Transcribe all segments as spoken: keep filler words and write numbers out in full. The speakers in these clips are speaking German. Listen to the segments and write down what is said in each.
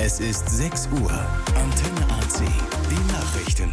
Es ist sechs Uhr. Antenne A C. Die Nachrichten.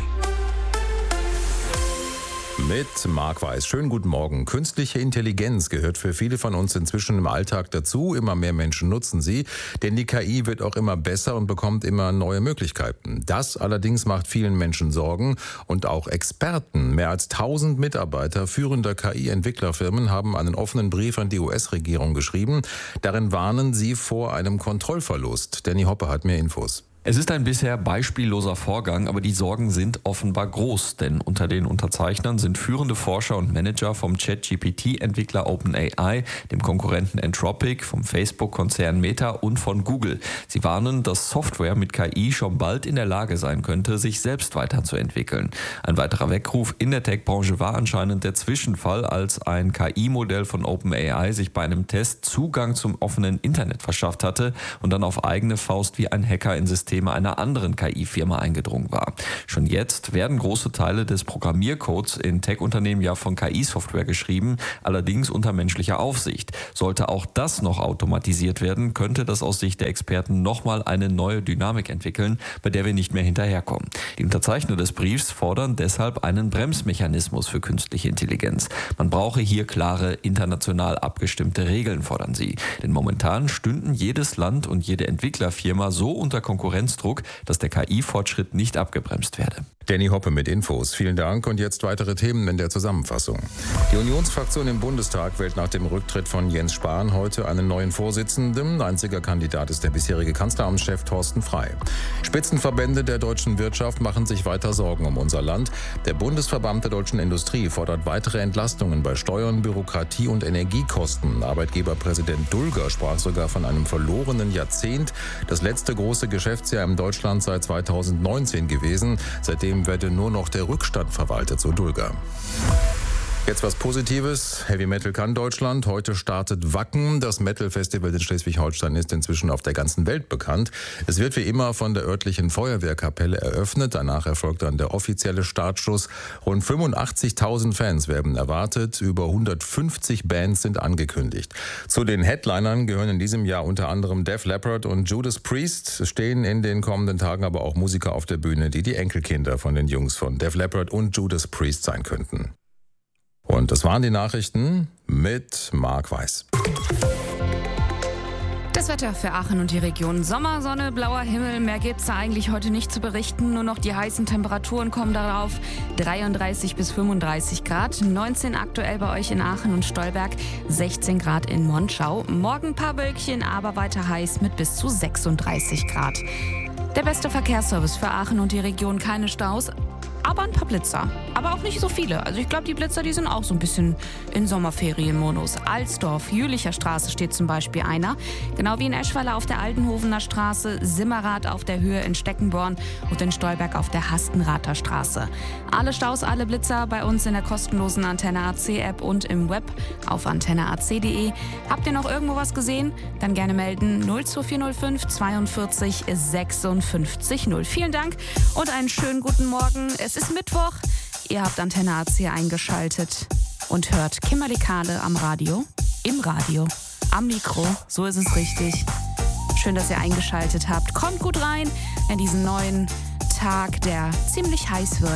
Mit Marc Weiß. Schönen guten Morgen. Künstliche Intelligenz gehört für viele von uns inzwischen im Alltag dazu. Immer mehr Menschen nutzen sie, denn die K I wird auch immer besser und bekommt immer neue Möglichkeiten. Das allerdings macht vielen Menschen Sorgen und auch Experten. Mehr als tausend Mitarbeiter führender K I-Entwicklerfirmen haben einen offenen Brief an die U S-Regierung geschrieben. Darin warnen sie vor einem Kontrollverlust. Danny Hoppe hat mehr Infos. Es ist ein bisher beispielloser Vorgang, aber die Sorgen sind offenbar groß, denn unter den Unterzeichnern sind führende Forscher und Manager vom Chat-G P T-Entwickler OpenAI, dem Konkurrenten Anthropic, vom Facebook-Konzern Meta und von Google. Sie warnen, dass Software mit K I schon bald in der Lage sein könnte, sich selbst weiterzuentwickeln. Ein weiterer Weckruf in der Tech-Branche war anscheinend der Zwischenfall, als ein K I-Modell von OpenAI sich bei einem Test Zugang zum offenen Internet verschafft hatte und dann auf eigene Faust wie ein Hacker in System einer anderen K I-Firma eingedrungen war. Schon jetzt werden große Teile des Programmiercodes in Tech-Unternehmen ja von K I-Software geschrieben, allerdings unter menschlicher Aufsicht. Sollte auch das noch automatisiert werden, könnte das aus Sicht der Experten nochmal eine neue Dynamik entwickeln, bei der wir nicht mehr hinterherkommen. Die Unterzeichner des Briefs fordern deshalb einen Bremsmechanismus für künstliche Intelligenz. Man brauche hier klare, international abgestimmte Regeln, fordern sie. Denn momentan stünden jedes Land und jede Entwicklerfirma so unter Konkurrenzdruck, dass der K I-Fortschritt nicht abgebremst werde. Danny Hoppe mit Infos. Vielen Dank und jetzt weitere Themen in der Zusammenfassung. Die Unionsfraktion im Bundestag wählt nach dem Rücktritt von Jens Spahn heute einen neuen Vorsitzenden. Einziger Kandidat ist der bisherige Kanzleramtschef Thorsten Frey. Spitzenverbände der deutschen Wirtschaft machen sich weiter Sorgen um unser Land. Der Bundesverband der deutschen Industrie fordert weitere Entlastungen bei Steuern, Bürokratie und Energiekosten. Arbeitgeberpräsident Dulger sprach sogar von einem verlorenen Jahrzehnt. Das letzte große Geschäftsjahr in Deutschland seit zweitausendneunzehn gewesen. Seitdem werde nur noch der Rückstand verwaltet, so Dulger. Jetzt was Positives. Heavy Metal kann Deutschland. Heute startet Wacken. Das Metal-Festival in Schleswig-Holstein ist inzwischen auf der ganzen Welt bekannt. Es wird wie immer von der örtlichen Feuerwehrkapelle eröffnet. Danach erfolgt dann der offizielle Startschuss. Rund fünfundachtzigtausend Fans werden erwartet. Über hundertfünfzig Bands sind angekündigt. Zu den Headlinern gehören in diesem Jahr unter anderem Def Leppard und Judas Priest. Es stehen in den kommenden Tagen aber auch Musiker auf der Bühne, die die Enkelkinder von den Jungs von Def Leppard und Judas Priest sein könnten. Und das waren die Nachrichten mit Marc Weiß. Das Wetter für Aachen und die Region. Sommer, Sonne, blauer Himmel. Mehr gibt's da eigentlich heute nicht zu berichten. Nur noch die heißen Temperaturen kommen darauf. dreiunddreißig bis fünfunddreißig Grad. neunzehn aktuell bei euch in Aachen und Stolberg. sechzehn Grad in Monschau. Morgen ein paar Wölkchen, aber weiter heiß mit bis zu sechsunddreißig Grad. Der beste Verkehrsservice für Aachen und die Region. Keine Staus. Aber ein paar Blitzer. Aber auch nicht so viele. Also ich glaube, die Blitzer, die sind auch so ein bisschen in Sommerferienmodus. Alsdorf, Jülicher Straße steht zum Beispiel einer. Genau wie in Eschweiler auf der Altenhofener Straße, Simmerath auf der Höhe in Steckenborn und in Stolberg auf der Hastenrather Straße. Alle Staus, alle Blitzer bei uns in der kostenlosen Antenne A C App und im Web auf antenne a c punkt d e. Habt ihr noch irgendwo was gesehen? Dann gerne melden null zwei vier null fünf zweiundvierzig sechsundfünfzig null. Vielen Dank und einen schönen guten Morgen. Es ist Mittwoch, ihr habt Antenne A C eingeschaltet und hört Kimberly Kahle am Radio, im Radio, am Mikro, so ist es richtig. Schön, dass ihr eingeschaltet habt. Kommt gut rein in diesen neuen Tag, der ziemlich heiß wird.